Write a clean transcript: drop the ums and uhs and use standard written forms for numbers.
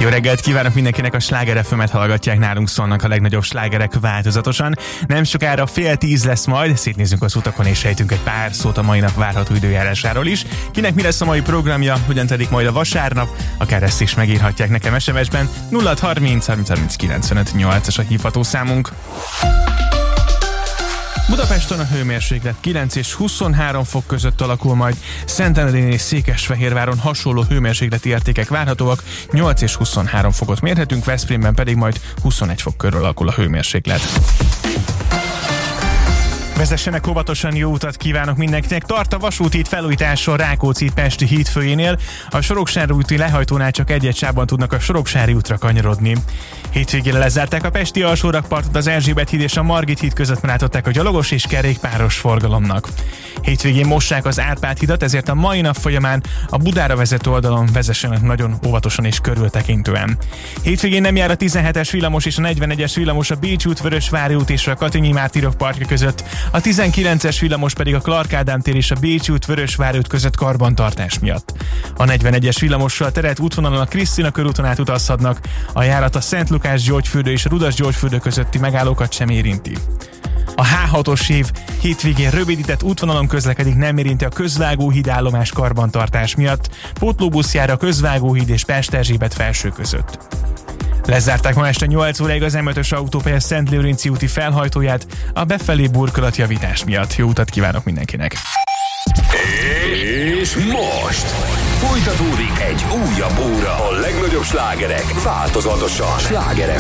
Jó reggelt kívánok mindenkinek, a Sláger FM-et hallgatják, nálunk szólnak a legnagyobb slágerek változatosan. Nem sokára 9:30 lesz majd, szétnézzünk az utakon és sejtünk egy pár szót a mai nap várható időjárásáról is. Kinek mi lesz a mai programja, hogyan telik majd a vasárnap, akár ezt is megírhatják nekem SMS-ben. 0630 30 30 95 8-as a hívható számunk. Budapesten a hőmérséklet 9 és 23 fok között alakul majd, Szentendrén és Székesfehérváron hasonló hőmérsékleti értékek várhatóak, 8 és 23 fokot mérhetünk, Veszprémben pedig majd 21 fok körül alakul a hőmérséklet. Vezessenek óvatosan, jó utat kívánok mindenkinek. Tart a vasúti felújításon Rákóczi-Pesti hídfőjénél. A Soroksári úti lehajtónál csak egy sávban tudnak a Soroksári útra kanyarodni. Hétvégére lezárták a pesti alsórakpartot, az Erzsébet híd és a Margit híd között látották a gyalogos és kerékpáros forgalomnak. Hétvégén mossák az Árpád hidat, ezért a mai nap folyamán a Budára vezető oldalon vezessenek nagyon óvatosan és körültekintően. Hétvégén nem jár a 17-es villamos és a 41-es villamos a Bécsi út, Vörösvári út és a Katinyi Mártírok parkja között, a 19-es villamos pedig a Clark Ádám tér és a Bécsi út, Vörösvári út között karbantartás miatt. A 41-es villamossal terelt útvonalon a Krisztina körúton át utazhatnak, a járat a Szent Lukás Gyógyfürdő és a Rudas Gyógyfürdő közötti megállókat sem érinti. A H6-os év hétvégén rövidített útvonalon közlekedik, nem érinti a Közvágóhíd állomás karbantartás miatt, pótlóbusz jár a Közvágóhíd és Pest-Erzsébet felső között. Lezárták ma este 8 óráig az M5-ös autópálya Szentlőrinci úti felhajtóját a befelé burkolatjavítás miatt. Jó utat kívánok mindenkinek! És most folytatódik egy újabb óra. A legnagyobb slágerek változatosan. Sláger